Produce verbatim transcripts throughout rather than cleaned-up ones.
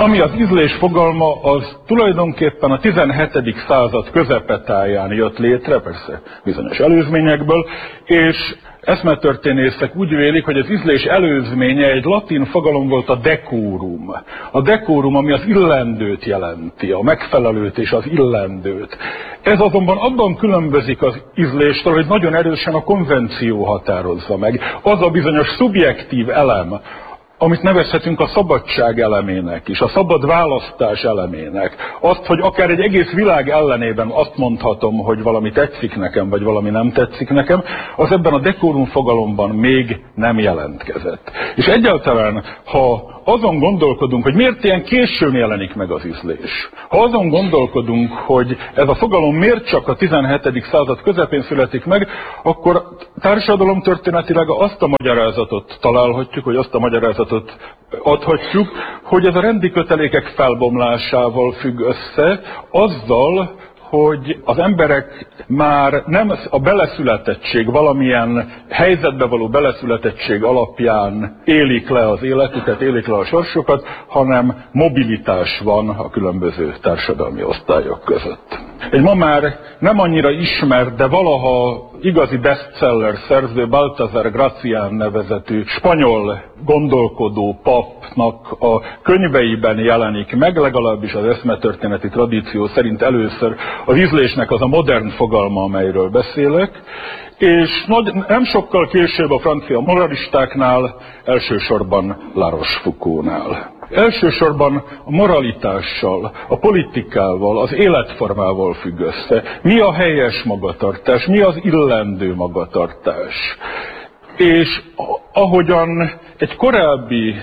Ami az ízlés fogalma, az tulajdonképpen a tizenhetedik század közepetáján jött létre, persze bizonyos előzményekből, és eszmetörténészek úgy vélik, hogy az ízlés előzménye egy latin fogalom volt, a decorum. A decorum, ami az illendőt jelenti, a megfelelőt és az illendőt. Ez azonban abban különbözik az ízléstől, hogy nagyon erősen a konvenció határozza meg. Az a bizonyos szubjektív elem, amit nevezhetünk a szabadság elemének is, a szabad választás elemének. Azt, hogy akár egy egész világ ellenében azt mondhatom, hogy valami tetszik nekem, vagy valami nem tetszik nekem, az ebben a dekorum fogalomban még nem jelentkezett. És egyáltalán, ha azon gondolkodunk, hogy miért ilyen későn jelenik meg az ízlés, ha azon gondolkodunk, hogy ez a fogalom miért csak a tizenhetedik század közepén születik meg, akkor társadalomtörténetileg azt a magyarázatot találhatjuk, hogy azt a magyarázatot adhatjuk, hogy ez a rendi kötelékek felbomlásával függ össze, azzal, hogy az emberek már nem a beleszületettség, valamilyen helyzetbe való beleszületettség alapján élik le az életüket, élik le a sorsukat, hanem mobilitás van a különböző társadalmi osztályok között. Egy ma már nem annyira ismert, de valaha igazi bestseller szerző, Baltasar Gracián nevezetű spanyol gondolkodó papnak a könyveiben jelenik meg, legalábbis az eszmetörténeti tradíció szerint először az ízlésnek az a modern fogalma, amelyről beszélek, és nagy, nem sokkal később a francia moralistáknál, elsősorban La Rochefoucauld-nál. Elsősorban a moralitással, a politikával, az életformával függ össze. Mi a helyes magatartás, mi az illendő magatartás. És ahogyan egy korábbi,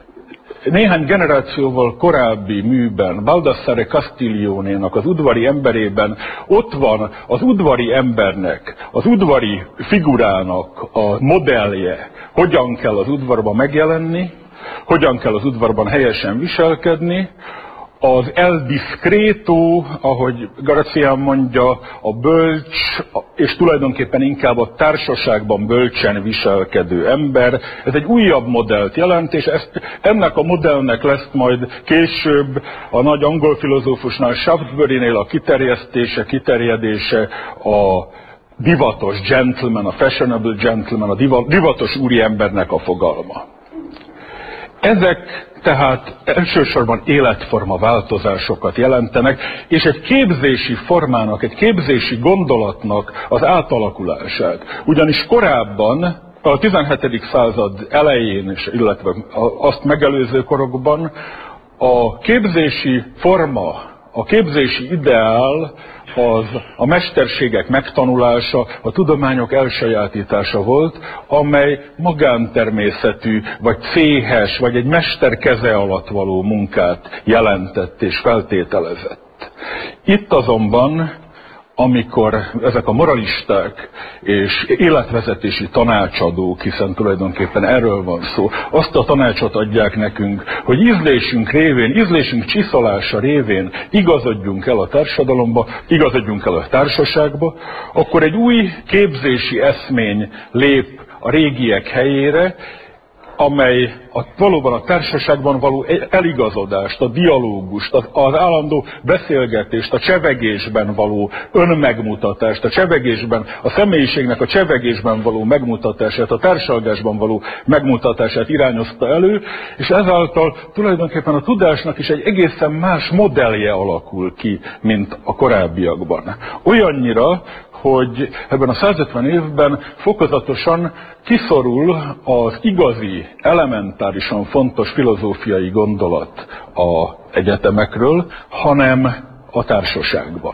néhány generációval korábbi műben, Baldassare Castiglionénak az udvari emberében ott van az udvari embernek, az udvari figurának a modellje, hogyan kell az udvarban megjelenni, hogyan kell az udvarban helyesen viselkedni, az el discreto, ahogy Gracián mondja, a bölcs, és tulajdonképpen inkább a társaságban bölcsen viselkedő ember. Ez egy újabb modellt jelent, és ezt, ennek a modellnek lesz majd később a nagy angol filozófusnál, Shaftesbury-nél a kiterjesztése, kiterjedése, a divatos gentleman, a fashionable gentleman, a divatos úriembernek a fogalma. Ezek tehát elsősorban életforma változásokat jelentenek, és egy képzési formának, egy képzési gondolatnak az átalakulását. Ugyanis korábban, a tizenhetedik század elején, illetve azt megelőző korokban a képzési forma, a képzési ideál az a mesterségek megtanulása, a tudományok elsajátítása volt, amely magántermészetű, vagy céhes, vagy egy mester keze alatt való munkát jelentett és feltételezett. Itt azonban, amikor ezek a moralisták és életvezetési tanácsadók, hiszen tulajdonképpen erről van szó, azt a tanácsot adják nekünk, hogy ízlésünk révén, ízlésünk csiszolása révén igazodjunk el a társadalomba, igazodjunk el a társaságba, akkor egy új képzési eszmény lép a régiek helyére, amely a, valóban a társaságban való eligazodást, a dialógust, az, az állandó beszélgetést, a csevegésben való önmegmutatást, a csevegésben, a személyiségnek a csevegésben való megmutatását, a társalgásban való megmutatását irányozta elő, és ezáltal tulajdonképpen a tudásnak is egy egészen más modellje alakul ki, mint a korábbiakban. Olyannyira, hogy ebben a százötven évben fokozatosan kiszorul az igazi, elementárisan fontos filozófiai gondolat az egyetemekről, hanem a társaságban.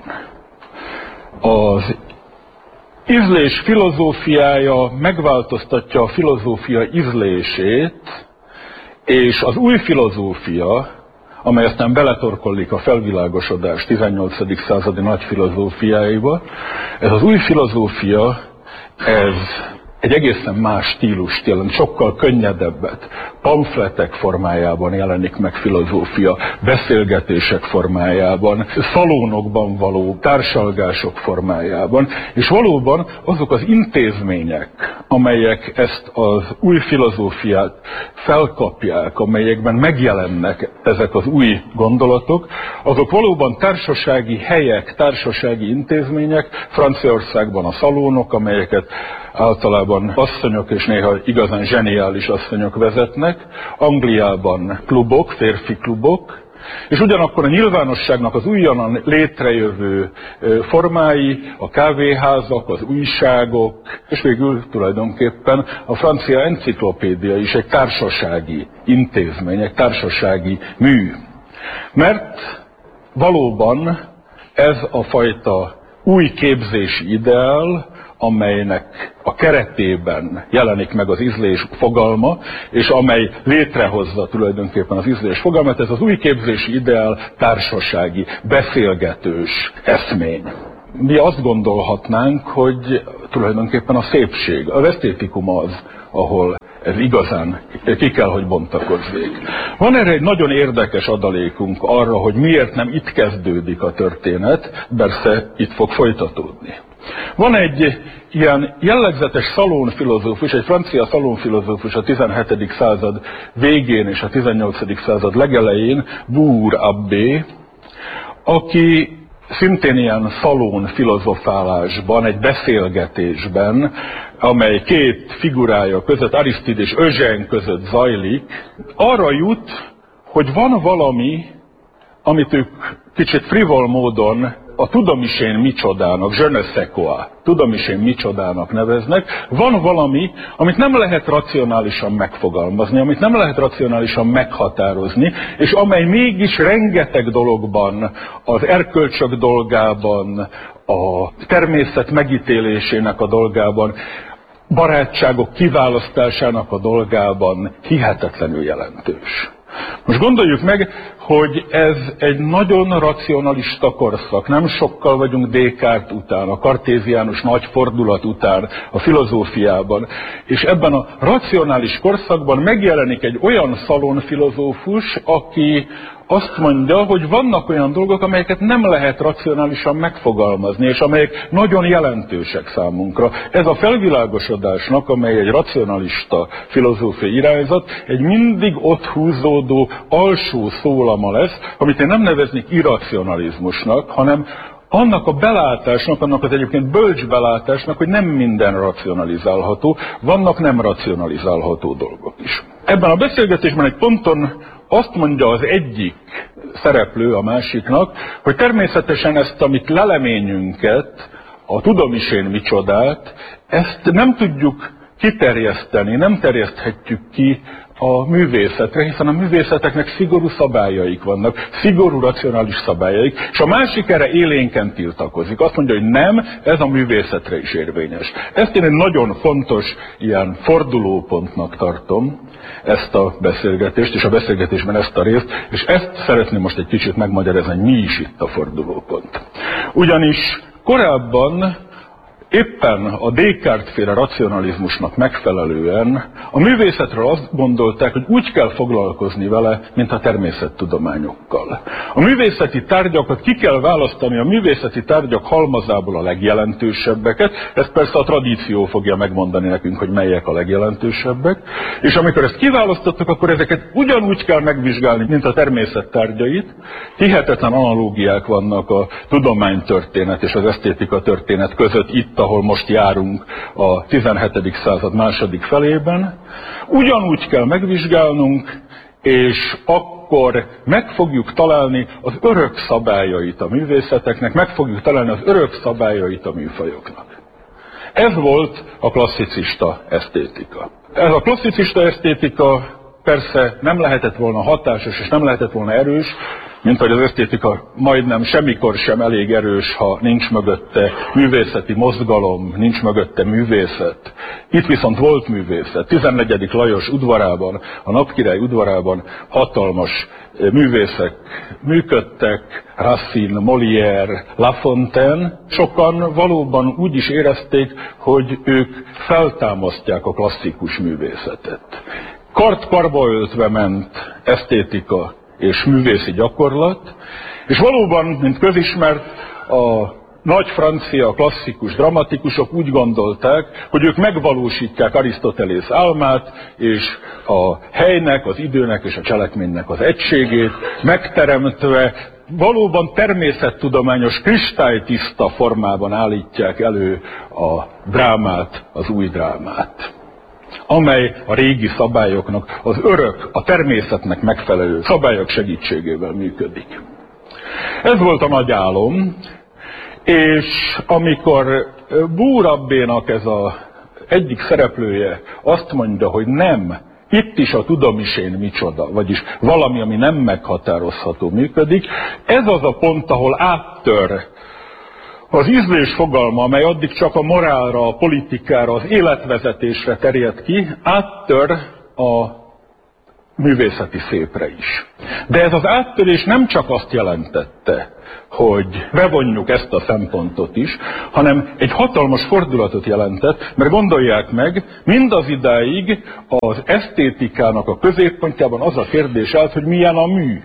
Az ízlés filozófiája megváltoztatja a filozófia ízlését, és az új filozófia, amely aztán beletorkollik a felvilágosodás tizennyolcadik századi nagy filozófiáiba. Ez az új filozófia, ez egy egészen más stílust jelent, sokkal könnyedebbet. Pamfletek formájában jelenik meg filozófia, beszélgetések formájában, szalonokban való társalgások formájában, és valóban azok az intézmények, amelyek ezt az új filozófiát felkapják, amelyekben megjelennek ezek az új gondolatok, azok valóban társasági helyek, társasági intézmények, Franciaországban a szalonok, amelyeket általában asszonyok és néha igazán zseniális asszonyok vezetnek, Angliában klubok, férfi klubok, és ugyanakkor a nyilvánosságnak az újonnan létrejövő formái, a kávéházak, az újságok, és végül tulajdonképpen a francia enciklopédia is egy társasági intézmény, egy társasági mű. Mert valóban ez a fajta új képzési ideál, amelynek a keretében jelenik meg az ízlés fogalma, és amely létrehozza tulajdonképpen az ízlés fogalmát, ez az új képzési ideál társasági, beszélgetős eszmény. Mi azt gondolhatnánk, hogy tulajdonképpen a szépség, az esztétikum az, ahol ez igazán ki kell, hogy bontakozzék. Van erre egy nagyon érdekes adalékunk arra, hogy miért nem itt kezdődik a történet, persze itt fog folytatódni. Van egy ilyen jellegzetes szalonfilozófus, egy francia szalonfilozófus a tizenhetedik század végén és a tizennyolcadik század legelején, Bour Abbé, aki szintén ilyen szalon filozofálásban, egy beszélgetésben, amely két figurája között, Arisztid és Eugène között zajlik, arra jut, hogy van valami, amit ők kicsit frivol módon a tudom is én micsodának, je ne sais quoi, tudom is én micsodának neveznek, van valami, amit nem lehet racionálisan megfogalmazni, amit nem lehet racionálisan meghatározni, és amely mégis rengeteg dologban, az erkölcsök dolgában, a természet megítélésének a dolgában, barátságok kiválasztásának a dolgában hihetetlenül jelentős. Most gondoljuk meg, hogy ez egy nagyon racionalista korszak. Nem sokkal vagyunk Descartes után, a kartéziánus nagy fordulat után a filozófiában. És ebben a racionális korszakban megjelenik egy olyan szalonfilozófus, aki azt mondja, hogy vannak olyan dolgok, amelyeket nem lehet racionálisan megfogalmazni, és amelyek nagyon jelentősek számunkra. Ez a felvilágosodásnak, amely egy racionalista filozófiai irányzat, egy mindig ott húzódó alsó szólama lesz, amit én nem neveznék irracionalizmusnak, hanem annak a belátásnak, annak az egyébként bölcs belátásnak, hogy nem minden racionalizálható, vannak nem racionalizálható dolgok is. Ebben a beszélgetésben egy ponton azt mondja az egyik szereplő a másiknak, hogy természetesen ezt, amit leleményünket, a tudom is én micsodát, ezt nem tudjuk kiterjeszteni, nem terjeszthetjük ki a művészetre, hiszen a művészeteknek szigorú szabályaik vannak, szigorú racionális szabályaik, és a másik erre élénken tiltakozik. Azt mondja, hogy nem, ez a művészetre is érvényes. Ezt én egy nagyon fontos ilyen fordulópontnak tartom, ezt a beszélgetést, és a beszélgetésben ezt a részt, és ezt szeretném most egy kicsit megmagyarázni, hogy mi is itt a fordulópont. Ugyanis korábban éppen a Descartes-féle racionalizmusnak megfelelően a művészetről azt gondolták, hogy úgy kell foglalkozni vele, mint a természettudományokkal. A művészeti tárgyakat ki kell választani a művészeti tárgyak halmazából a legjelentősebbeket, ezt persze a tradíció fogja megmondani nekünk, hogy melyek a legjelentősebbek, és amikor ezt kiválasztottak, akkor ezeket ugyanúgy kell megvizsgálni, mint a természet tárgyait. Hihetetlen analógiák vannak a tudománytörténet és az esztétika történet között itt, ahol most járunk a tizenhetedik század második felében. Ugyanúgy kell megvizsgálnunk, és akkor meg fogjuk találni az örök szabályait a művészeteknek, meg fogjuk találni az örök szabályait a műfajoknak. Ez volt a klasszicista esztétika. Ez a klasszicista esztétika persze nem lehetett volna hatásos és nem lehetett volna erős, mint hogy az esztétika majdnem semmikor sem elég erős, ha nincs mögötte művészeti mozgalom, nincs mögötte művészet. Itt viszont volt művészet. tizennegyedik Lajos udvarában, a Napkirály udvarában hatalmas művészek működtek, Racine, Molière, La Fontaine. Sokan valóban úgy is érezték, hogy ők feltámasztják a klasszikus művészetet. Kart-karba öltve ment esztétika és művészi gyakorlat, és valóban, mint közismert, a nagy francia klasszikus dramatikusok úgy gondolták, hogy ők megvalósítják Arisztotelész álmát, és a helynek, az időnek és a cselekménynek az egységét, megteremtve valóban természettudományos, kristálytiszta formában állítják elő a drámát, az új drámát, amely a régi szabályoknak, az örök, a természetnek megfelelő szabályok segítségével működik. Ez volt a nagy álom, és amikor Búrabbénak ez az egyik szereplője azt mondja, hogy nem, itt is a tudomisén micsoda, vagyis valami, ami nem meghatározható működik, ez az a pont, ahol áttör az ízlés fogalma, amely addig csak a morálra, a politikára, az életvezetésre terjed ki, áttör a művészeti szépre is. De ez az áttörés nem csak azt jelentette, hogy bevonjuk ezt a szempontot is, hanem egy hatalmas fordulatot jelentett, mert gondolják meg, mindaz idáig az esztétikának a középpontjában az a kérdés állt, hogy milyen a mű.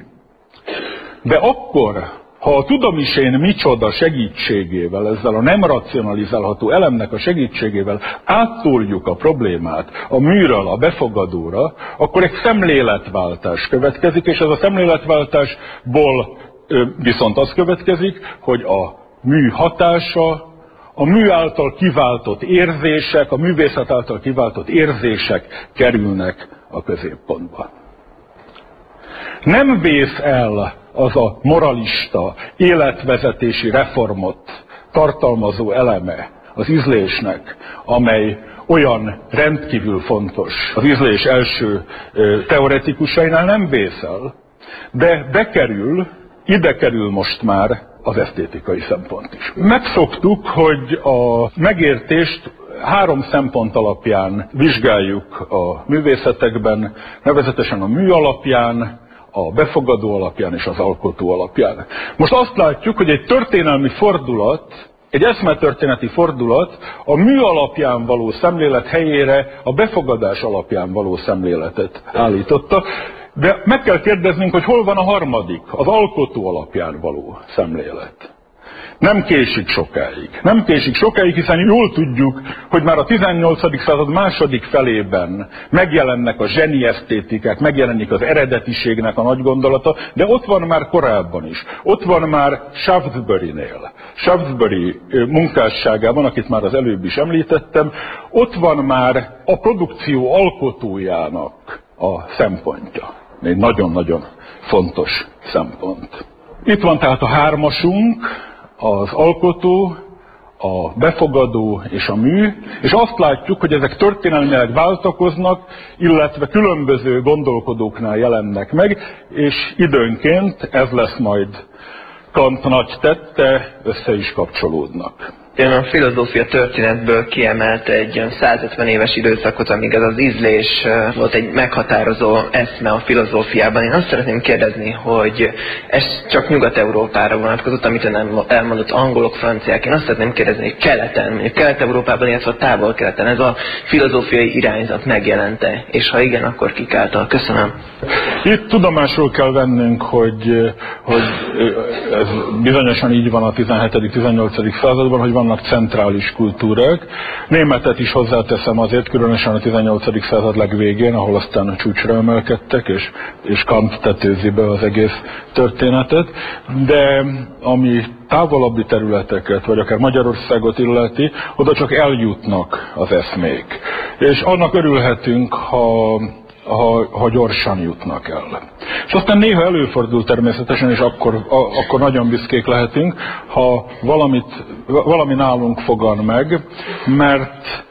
De akkor, ha a tudomisén micsoda segítségével, ezzel a nem racionalizálható elemnek a segítségével áttoljuk a problémát a műről a befogadóra, akkor egy szemléletváltás következik, és ez a szemléletváltásból viszont az következik, hogy a mű hatása, a mű által kiváltott érzések, a művészet által kiváltott érzések kerülnek a középpontba. Nem vész el az a moralista, életvezetési reformot tartalmazó eleme az ízlésnek, amely olyan rendkívül fontos az ízlés első teoretikusainál, nem vész el, de bekerül, ide kerül most már az esztétikai szempont is. Megszoktuk, hogy a megértést három szempont alapján vizsgáljuk a művészetekben, nevezetesen a mű alapján, a befogadó alapján és az alkotó alapján. Most azt látjuk, hogy egy történelmi fordulat, egy eszmetörténeti fordulat a mű alapján való szemlélet helyére a befogadás alapján való szemléletet állította, de meg kell kérdeznünk, hogy hol van a harmadik, az alkotó alapján való szemlélet. Nem késik sokáig. Nem késik sokáig, hiszen jól tudjuk, hogy már a tizennyolcadik század második felében megjelennek a zseni esztétikák, megjelenik az eredetiségnek a nagy gondolata, de ott van már korábban is. Ott van már Shaftesbury-nél. Shaftesbury munkásságában, akit már az előbb is említettem, ott van már a produkció alkotójának a szempontja. Egy nagyon-nagyon fontos szempont. Itt van tehát a hármasunk, az alkotó, a befogadó és a mű, és azt látjuk, hogy ezek történelmileg váltakoznak, illetve különböző gondolkodóknál jelennek meg, és időnként ez lesz majd Kant nagy tette, össze is kapcsolódnak. Ön a filozófia történetből kiemelt egy olyan százötven éves időszakot, amíg ez az ízlés volt egy meghatározó eszme a filozófiában. Én azt szeretném kérdezni, hogy ez csak Nyugat-Európára vonatkozott, amit ön elmondott, angolok, franciák. Én azt szeretném kérdezni, hogy keleten, mondjuk Kelet-Európában, illetve a távol-keleten ez a filozófiai irányzat megjelente, és ha igen, akkor kik által? Köszönöm. Itt tudomásul kell vennünk, hogy, hogy ez bizonyosan így van a tizenhetedik-tizennyolcadik században, hogy vannak centrális kultúrák. Németet is hozzáteszem azért, különösen a tizennyolcadik század legvégén, ahol aztán a csúcsra emelkedtek, és, és Kant tetőzi be az egész történetet. De ami távolabbi területeket, vagy akár Magyarországot illeti, oda csak eljutnak az eszmék. És annak örülhetünk, ha Ha, ha gyorsan jutnak el. És aztán néha előfordul természetesen, és akkor, a, akkor nagyon büszkék lehetünk, ha valamit, valami nálunk fogan meg, mert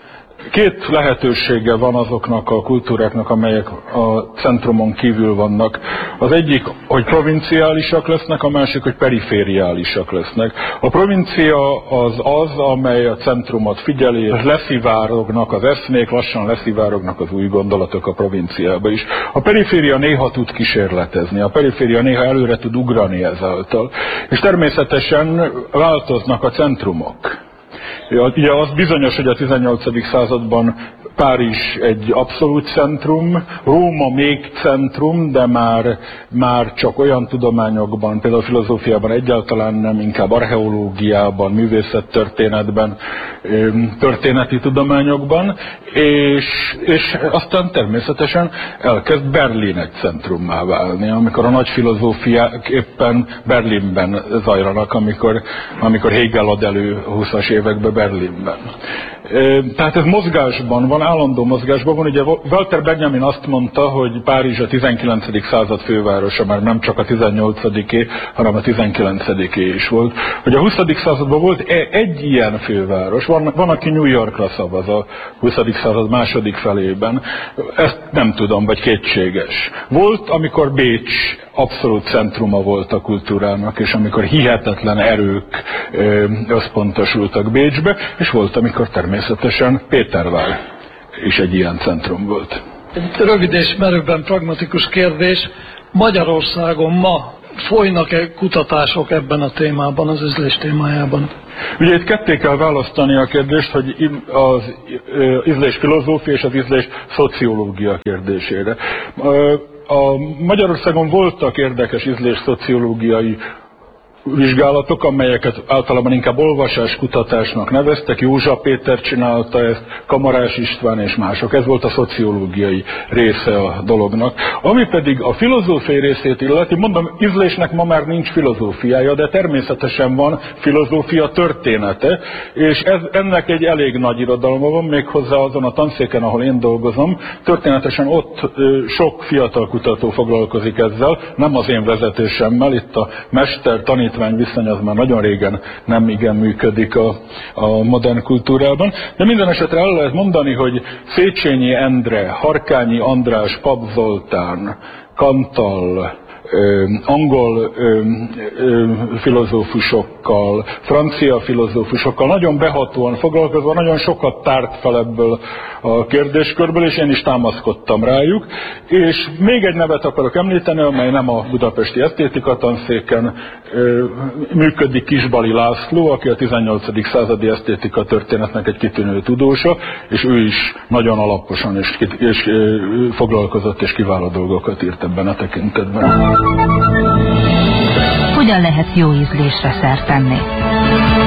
Két lehetősége van azoknak a kultúráknak, amelyek a centrumon kívül vannak. Az egyik, hogy provinciálisak lesznek, a másik, hogy perifériálisak lesznek. A provincia az az, amely a centrumot figyeli, leszivárognak az eszmék, lassan leszivárognak az új gondolatok a provinciába is. A periféria néha tud kísérletezni, a periféria néha előre tud ugrani ezáltal. És természetesen változnak a centrumok. Ja, ugye az bizonyos, hogy a tizennyolcadik században Párizs egy abszolút centrum, Róma még centrum, de már, már csak olyan tudományokban, például a filozófiában egyáltalán nem, inkább archeológiában, művészettörténetben, történeti tudományokban, és, és aztán természetesen elkezd Berlin egy centrummá válni, amikor a nagy filozófiák éppen Berlinben zajlanak, amikor, amikor Hegel ad elő húszas években Berlinben. Tehát ez mozgásban van, állandó mozgásban van. Ugye Walter Benjamin azt mondta, hogy Párizs a tizenkilencedik század fővárosa, már nem csak a tizennyolcadiké, hanem a tizenkilencediké is volt. Hogy a huszadik században volt egy ilyen főváros, van, van aki New Yorkra szavaz a huszadik század második felében, ezt nem tudom, vagy kétséges. Volt, amikor Bécs abszolút centruma volt a kultúrának, és amikor hihetetlen erők összpontosultak Bécsbe, és volt, amikor természetesen Pétervár is egy ilyen centrum volt. Egy rövid és merőben pragmatikus kérdés. Magyarországon ma folynak-e kutatások ebben a témában, az ízlés témájában? Ugye itt ketté kell választani a kérdést, hogy az ízlés filozófia és az ízlés szociológia kérdésére. A Magyarországon voltak érdekes ízlés szociológiai vizsgálatok, amelyeket általában inkább olvasáskutatásnak neveztek. Józsa Péter csinálta ezt, Kamarás István és mások. Ez volt a szociológiai része a dolognak. Ami pedig a filozófiai részét illeti, mondom, ízlésnek ma már nincs filozófiája, de természetesen van filozófia története, és ez, ennek egy elég nagy irodalma van, méghozzá azon a tanszéken, ahol én dolgozom. Történetesen ott ö, sok fiatal kutató foglalkozik ezzel, nem az én vezetésemmel, itt a mester tanítvány viszony az már nagyon régen nem igen működik a, a modern kultúrában, de minden esetre el lehet mondani, hogy Széchenyi Endre, Harkányi András, Pap Zoltán, Kantal, Ö, angol ö, ö, filozófusokkal, francia filozófusokkal nagyon behatóan foglalkozva, nagyon sokat tárt fel ebből a kérdéskörből, és én is támaszkodtam rájuk. És még egy nevet akarok említeni, amely nem a budapesti esztétika tanszéken ö, működik, Kisbali László, aki a tizennyolcadik századi esztétika történetnek egy kitűnő tudósa, és ő is nagyon alaposan és, és ö, foglalkozott és kiváló dolgokat írt ebben a tekintetben. Hogyan lehet jó ízlésre szert tenni?